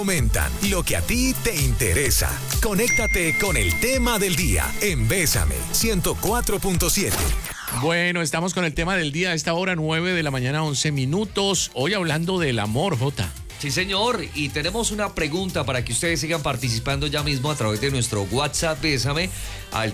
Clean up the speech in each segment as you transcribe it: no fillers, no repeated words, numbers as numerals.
Comentan lo que a ti te interesa. Conéctate con el tema del día en Bésame 104.7. Bueno, estamos con el tema del día a esta hora, 9 de la mañana, 11 minutos. Hoy hablando del amor, Jota. Sí, señor, y tenemos una pregunta para que ustedes sigan participando ya mismo a través de nuestro WhatsApp Bésame al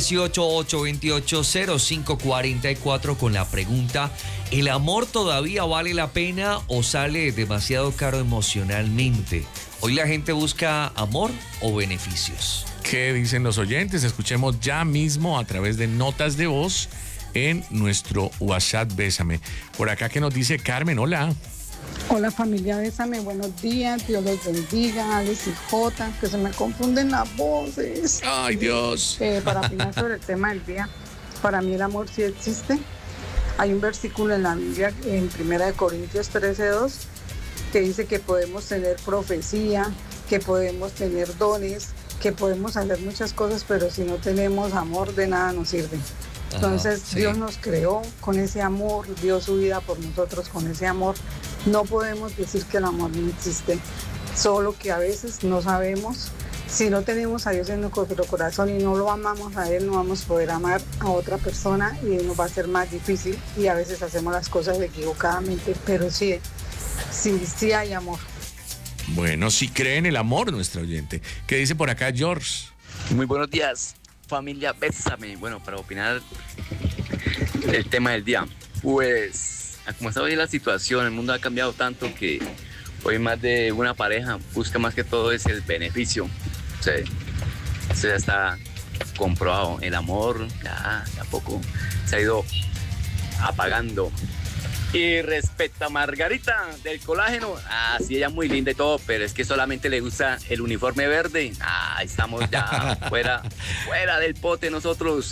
318-828-0544 con la pregunta: ¿el amor todavía vale la pena o sale demasiado caro emocionalmente? Hoy la gente busca amor o beneficios. ¿Qué dicen los oyentes? Escuchemos ya mismo a través de notas de voz en nuestro WhatsApp Bésame. Por acá que nos dice Carmen, hola. Hola familia Bésame, buenos días, Dios los bendiga, Alex y Jota, que se me confunden las voces. ¡Ay, Dios! Para opinar sobre el tema del día, para mí el amor sí existe. Hay un versículo en la Biblia, en 1 Corintios 13:2, que dice que podemos tener profecía, que podemos tener dones, que podemos hacer muchas cosas, pero si no tenemos amor, de nada nos sirve. Entonces, sí. Dios nos creó con ese amor, dio su vida por nosotros con ese amor. No podemos decir que el amor no existe, solo que a veces no sabemos. Si no tenemos a Dios en nuestro corazón y no lo amamos a Él, no vamos a poder amar a otra persona y nos va a ser más difícil, y a veces hacemos las cosas equivocadamente, pero sí hay amor. Bueno, sí cree en el amor nuestro oyente. ¿Qué dice por acá George? Muy buenos días, familia Bésame. Bueno, para opinar el tema del día, pues como está hoy la situación, el mundo ha cambiado tanto que hoy más de una pareja busca más que todo es el beneficio. O sea, eso ya está comprobado. El amor ya a poco se ha ido apagando. Y respecto a Margarita del colágeno, sí, ella es muy linda y todo, pero es que solamente le gusta el uniforme verde. Estamos ya fuera del pote nosotros.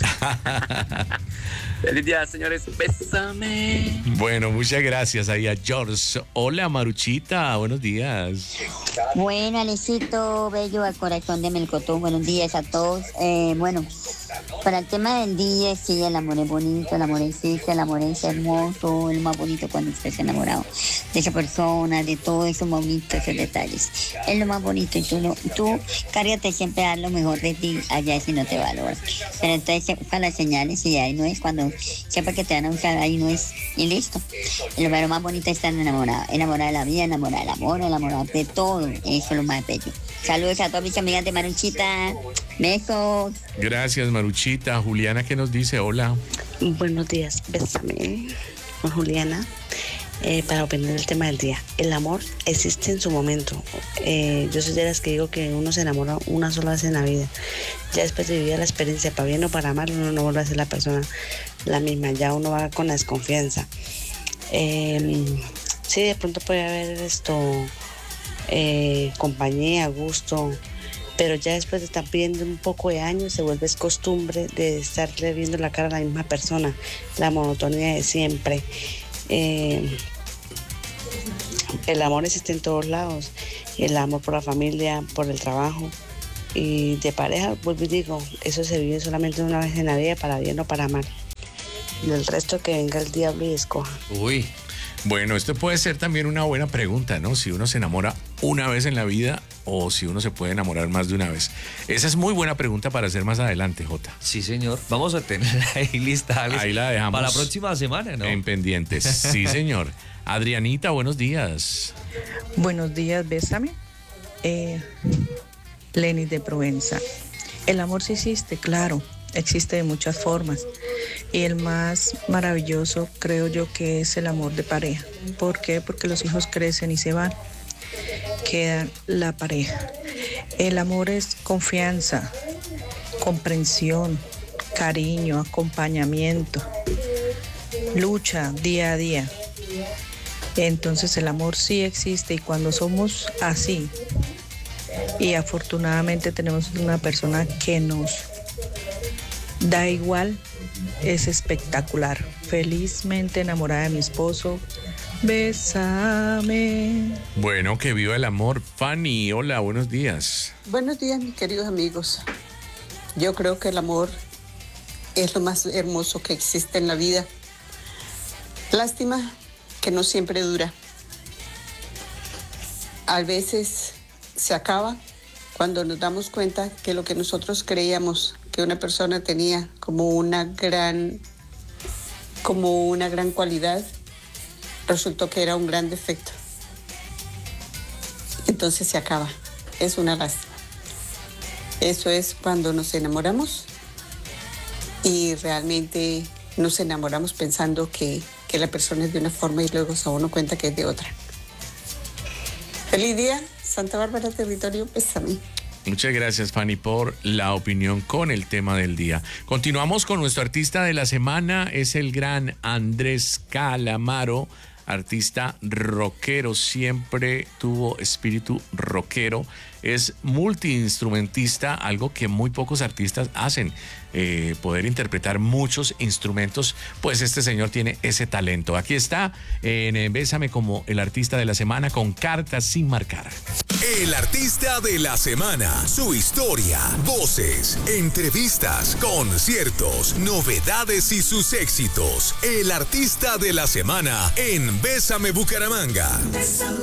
Feliz día, señores. Bésame. Bueno, muchas gracias ahí a George. Hola, Maruchita, buenos días. Bueno, Alecito, bello al corazón de Melcotón, buenos días a todos. Bueno, para el tema del día, sí, el amor es bonito, el amor existe, el amor es hermoso, es más bonito cuando estés enamorado de esa persona, de todos esos momentos, esos detalles. Es lo más bonito, y tú cárgate siempre a dar lo mejor de ti, allá si no te valoras. Pero entonces busca las señales y ahí no es cuando, siempre que te van a buscar, ahí no es, y listo. Lo más bonito es estar enamorado de la vida, enamorado del amor, enamorado de todo, eso es lo más bello. Saludos a todas mis amigas de Maruchita, besos. Gracias, Maruchita. Juliana, ¿qué nos dice? Hola. Buenos días, Bésame, con Juliana. Para opinar el tema del día, el amor existe en su momento. Yo soy de las que digo que uno se enamora una sola vez en la vida. Ya después de vivir la experiencia, para bien o para mal, uno no vuelve a ser la persona la misma. Ya uno va con la desconfianza. Sí, de pronto puede haber compañía, gusto, pero ya después de estar pidiendo un poco de años se vuelve costumbre de estarle viendo la cara a la misma persona, la monotonía de siempre. El amor existe en todos lados, el amor por la familia, por el trabajo y de pareja, vuelvo y digo, eso se vive solamente una vez en la vida, para bien o para mal. Del resto que venga el diablo y escoja. Uy. Bueno, esto puede ser también una buena pregunta, ¿no? Si uno se enamora una vez en la vida o si uno se puede enamorar más de una vez. Esa es muy buena pregunta para hacer más adelante, Jota. Sí, señor. Vamos a tener ahí lista, Alex, ahí la dejamos para la próxima semana, ¿no? En pendientes. Sí, señor. Adrianita, buenos días. Buenos días, Bésame. Lenny de Provenza. El amor sí existe, claro. Existe de muchas formas y el más maravilloso creo yo que es el amor de pareja. ¿Por qué? Porque los hijos crecen y se van, queda la pareja. El amor es confianza, comprensión, cariño, acompañamiento, lucha día a día. Entonces el amor sí existe, y cuando somos así y afortunadamente tenemos una persona que nos da igual, es espectacular. Felizmente enamorada de mi esposo. Bésame. Bueno, que viva el amor. Fanny, hola, buenos días. Buenos días, mis queridos amigos. Yo creo que el amor es lo más hermoso que existe en la vida. Lástima que no siempre dura. A veces se acaba cuando nos damos cuenta que lo que nosotros creíamos que una persona tenía como una gran cualidad, resultó que era un gran defecto. Entonces se acaba. Es una lástima. Eso es cuando nos enamoramos y realmente nos enamoramos pensando que la persona es de una forma y luego se da uno cuenta que es de otra. Feliz día, Santa Bárbara, territorio, bésame. Muchas gracias, Fanny, por la opinión con el tema del día. Continuamos con nuestro artista de la semana, es el gran Andrés Calamaro, artista rockero, siempre tuvo espíritu rockero, es multiinstrumentista, algo que muy pocos artistas hacen, poder interpretar muchos instrumentos, pues este señor tiene ese talento. Aquí está en Bésame como el artista de la semana con Cartas sin marcar. El artista de la semana, su historia, voces, entrevistas, conciertos, novedades y sus éxitos. El artista de la semana en Bésame Bucaramanga. Bésame.